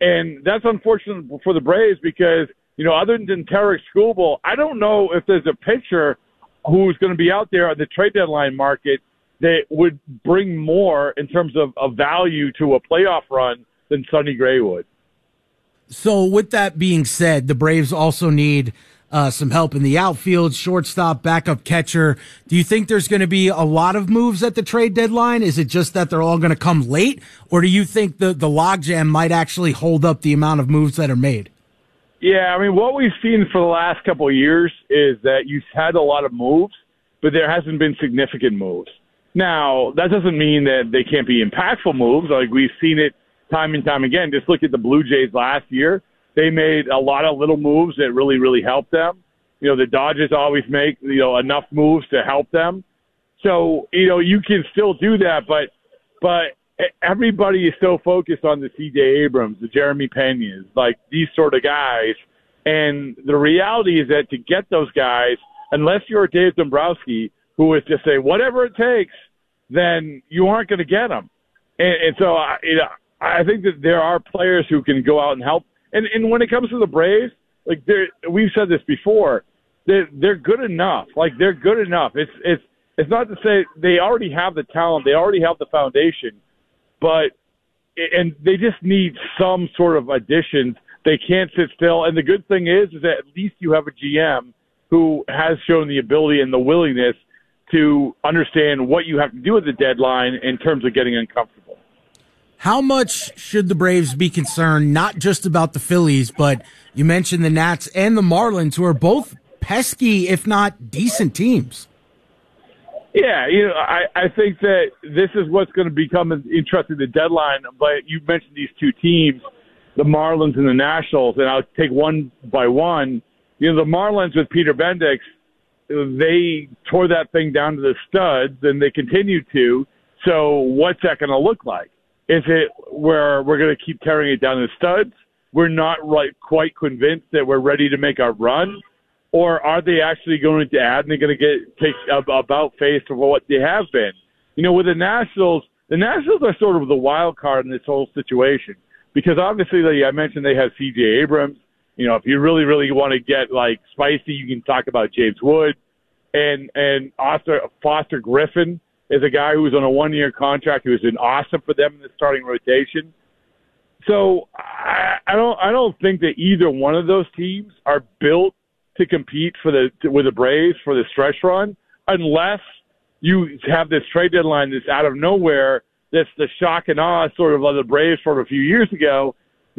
And that's unfortunate for the Braves because, other than Tarek Skubal, I don't know if there's a pitcher who's going to be out there on the trade deadline market that would bring more in terms of value to a playoff run than Sonny Gray would. So with that being said, the Braves also need some help in the outfield, shortstop, backup catcher. Do you think there's going to be a lot of moves at the trade deadline? Is it just that they're all going to come late? Or do you think the logjam might actually hold up the amount of moves that are made? Yeah, I mean, what we've seen for the last couple of years is that you've had a lot of moves, but there hasn't been significant moves. Now, that doesn't mean that they can't be impactful moves. Like, we've seen it time and time again. Just look at the Blue Jays last year. They made a lot of little moves that really, really helped them. The Dodgers always make, enough moves to help them. So, you can still do that, but everybody is so focused on the C.J. Abrams, the Jeremy Peñas, like these sort of guys. And the reality is that to get those guys, unless you're Dave Dombrowski, who is just say whatever it takes, then you aren't going to get them. And so, I think that there are players who can go out and help. And when it comes to the Braves, like we've said this before, they're good enough. Like they're good enough. It's not to say they already have the talent, they already have the foundation, and they just need some sort of additions. They can't sit still. And the good thing is that at least you have a GM who has shown the ability and the willingness to understand what you have to do at the deadline in terms of getting uncomfortable. How much should the Braves be concerned, not just about the Phillies, but you mentioned the Nats and the Marlins, who are both pesky, if not decent teams? Yeah, I think that this is what's going to become interesting, the deadline. But you mentioned these two teams, the Marlins and the Nationals, and I'll take one by one. The Marlins with Peter Bendix, they tore that thing down to the studs, and they continue to. So what's that going to look like? Is it where we're going to keep tearing it down to the studs? We're not quite convinced that we're ready to make our run? Or are they actually going to add and they're going to take about face of what they have been? With the Nationals are sort of the wild card in this whole situation because obviously, I mentioned they have C.J. Abrams. If you really, really want to get spicy, you can talk about James Wood and Foster Griffin is a guy who was on a one-year contract who has been awesome for them in the starting rotation. So I don't think that either one of those teams are built to compete with the Braves for the stretch run, unless you have this trade deadline that's out of nowhere. That's the shock and awe sort of the Braves from a few years ago.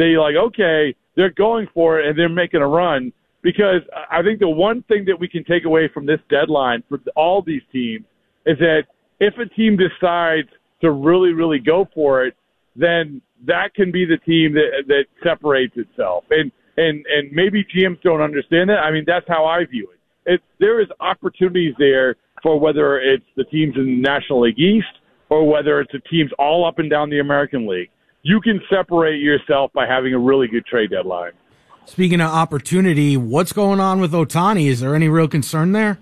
Okay, they're going for it and they're making a run. Because I think the one thing that we can take away from this deadline for all these teams is that if a team decides to really, really go for it, then that can be the team that separates itself. And maybe GMs don't understand that. I mean, that's how I view it. There is opportunities there for whether it's the teams in the National League East or whether it's the teams all up and down the American League. You can separate yourself by having a really good trade deadline. Speaking of opportunity, what's going on with Ohtani? Is there any real concern there?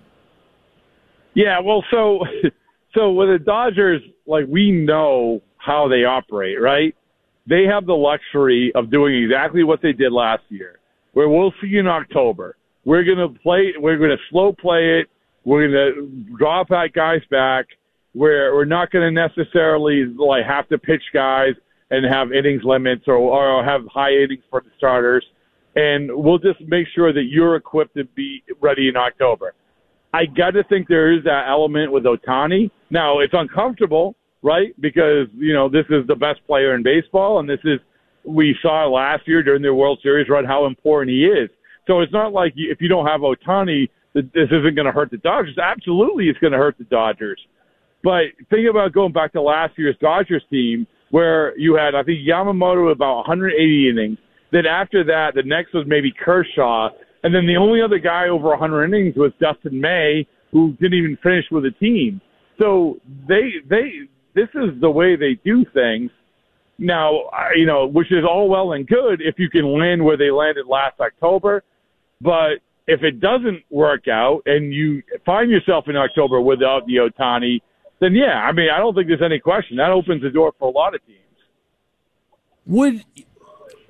Yeah, well, so with the Dodgers, we know how they operate, right? They have the luxury of doing exactly what they did last year, where we'll see in October. We're going to slow play it. We're going to draw guys back. We're not going to necessarily have to pitch guys and have innings limits or have high innings for the starters. And we'll just make sure that you're equipped to be ready in October. I got to think there is that element with Ohtani. Now, it's uncomfortable, right? Because, this is the best player in baseball, and we saw last year during the World Series run how important he is. So it's not like if you don't have Ohtani, this isn't going to hurt the Dodgers. Absolutely, it's going to hurt the Dodgers. But think about going back to last year's Dodgers team where you had, I think, Yamamoto about 180 innings. Then after that, the next was maybe Kershaw. And then the only other guy over 100 innings was Dustin May, who didn't even finish with the team. So this is the way they do things. Now, which is all well and good if you can land where they landed last October. But if it doesn't work out and you find yourself in October without the Ohtani, then yeah, I don't think there's any question. That opens the door for a lot of teams.